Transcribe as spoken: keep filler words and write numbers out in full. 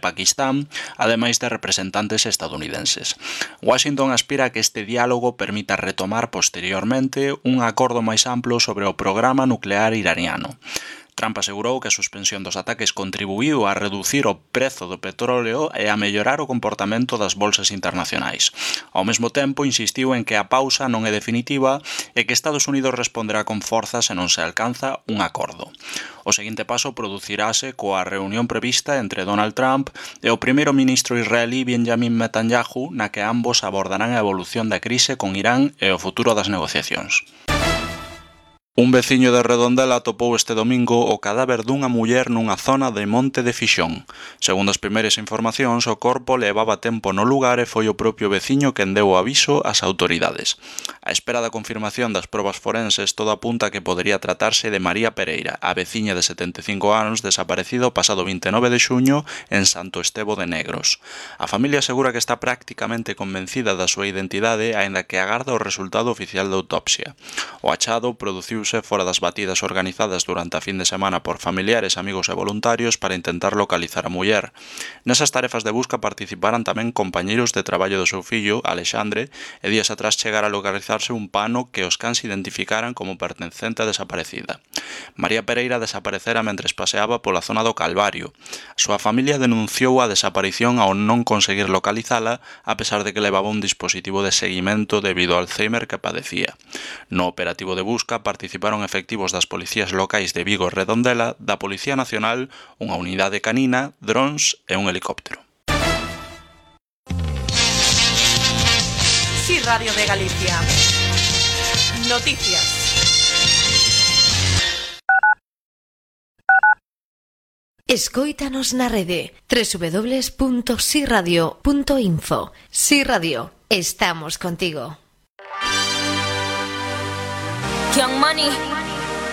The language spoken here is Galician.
Pakistán, ademais de representantes estadounidenses. Washington aspira a que este diálogo permita retomar posteriormente un acordo máis amplo sobre o programa nuclear iraniano. Trump asegurou que a suspensión dos ataques contribuíu a reducir o prezo do petróleo e a mellorar o comportamento das bolsas internacionais. Ao mesmo tempo, insistiu en que a pausa non é definitiva e que Estados Unidos responderá con forza se non se alcanza un acordo. O seguinte paso producirase coa reunión prevista entre Donald Trump e o primeiro ministro israelí Benjamin Netanyahu, na que ambos abordarán a evolución da crise con Irán e o futuro das negociacións. Un veciño de Redondela atopou este domingo o cadáver dunha muller nunha zona de Monte de Fixón. Segundo as primeiras informacións, o corpo levaba tempo no lugar e foi o propio veciño quen deu o aviso ás autoridades. A espera da confirmación das probas forenses, todo apunta a que podería tratarse de María Pereira, a veciña de setenta e cinco anos desaparecida o pasado vinte e nove de xuño en Santo Estevo de Negros. A familia asegura que está prácticamente convencida da súa identidade, aínda que agarda o resultado oficial da autopsia. O achado produciu fora das batidas organizadas durante a fin de semana por familiares, amigos e voluntarios para intentar localizar a muller. Nesas tarefas de busca participaran tamén compañeiros de traballo do seu fillo, Alexandre, e días atrás chegara a localizarse un pano que os cans identificaran como pertencente a desaparecida. María Pereira desaparecera mentres paseaba pola zona do Calvario. A súa familia denunciou a desaparición ao non conseguir localizala, a pesar de que levaba un dispositivo de seguimento debido ao Alzheimer que padecía. No operativo de busca participaron Participaron efectivos das policías locais de Vigo e Redondela, da Policía Nacional, unha unidade canina, drons e un helicóptero. Sí, Radio de Galicia. Noticias. Escóitanos na rede doble u doble u doble u punto si radio punto info. Si Radio, estamos contigo. Young Money.